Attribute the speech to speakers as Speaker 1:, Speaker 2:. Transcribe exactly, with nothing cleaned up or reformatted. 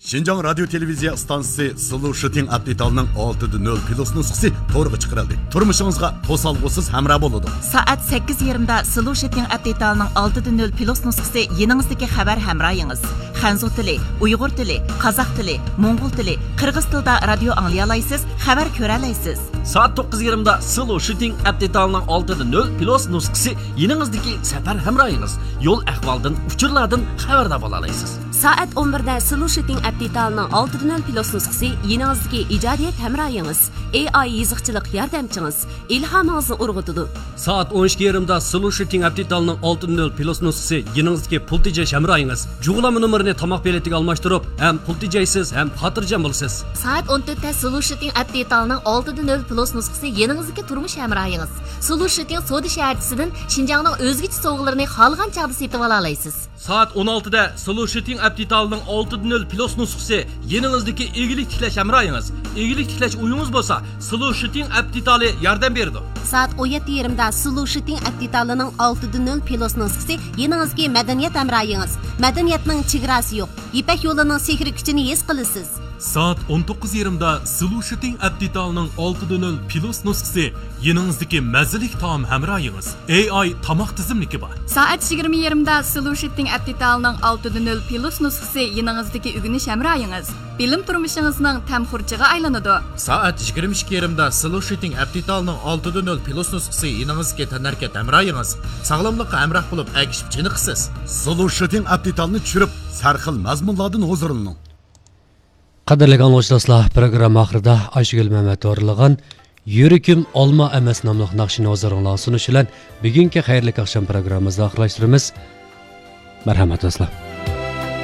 Speaker 1: Şinjan Radyo Televiziya Stansiyasi Solution Update'ning olti nol plus nusxasi to'g'ri chiqarildi. Turmushingizga to'salg'usiz hamroh bo'ladi.
Speaker 2: Soat sakkiz yarim da Solution Update'ning olti nol plus nusxasi yeningizdagi xabar hamrohingiz. Xanzu tili, Uyg'ur tili, Qozoq tili, Mo'ng'ul tili, Qirg'iz tilida radio anglay olasiz, xabar ko'ra olasiz.
Speaker 3: Soat to'qqiz yarim da Solution Update'ning olti nol plus nusxasi yeningizdagi safar hamrohingiz. Yo'l ahvoldan, uchurlardan xabardor bo'la olasiz.
Speaker 4: Soat o'n bir da Solution Update'ning olti nol plus nusxasi yeningizdagi ijodiyat hamrohingiz, A I yiziqchilik yordamchingiz, ilhomingizni urg'utadi.
Speaker 3: Soat o'n ikki yarim da Solution Update'ning olti nol plus nusxasi yeningizdagi pul tejash hamrohingiz. Jug'lama nomerini tomoq biletiga almashtirib, ham pul tejaysiz, ham xotirjam bo'lasiz.
Speaker 4: Soat o'n to'rt da Solution Update'ning olti nol plus nusxasi yeningizdagi turmush hamrohingiz. Solution Soda shaharchisidan Xinjiangning o'zgacha sovg'alarini xohlagan chaqda setib ola olasiz.
Speaker 3: Soat o'n olti da Solution Update'ning olti nol plus nusxasi yeningizdagi egilik tiklash hamrohingiz. Egilik tiklash uyingiz bo'lsa, Solution Update yordam beradi.
Speaker 4: Soat o'n yetti yarim da Solution Update'ning olti nol plus nusxasi yeningizdagi madaniyat hamrohingiz. Madaniyatning chegarasi yo'q. Ipak yo'lining sehri kuchini his qilasiz.
Speaker 5: Soat o'n to'qqiz yarim da Solution Update'ning olti nol plus nusxasi yeningizdagi mazalik taom hamrohingiz. A I tomoq tizimligi bor.
Speaker 6: Soat yigirma yarim da Solution Update'ning olti nol plus nusxasi yeningizdagi o'rganish hamrohingiz. Bilim turmushingizning tamxurchiga aylanadi.
Speaker 7: Soat yigirma ikki yarim da Solution Update'ning olti nol plus nusxasi yeningizga tanarkat hamrohingiz. Sog'lomlikqa hamroh bo'lib, agishib chiniqsiz.
Speaker 1: Solution Update'ni tushirib, sarxil mazmunlardan huzurlaning.
Speaker 8: Qadrli anglashlar, program oxirida Aygul Mehmet o'rlagan Yurikim olma emas nomli naqshini o'zlaringizga sunish bilan bugungi xayrli oqshom programmamizni oxirlashtiramiz. Marhamat do'stlar.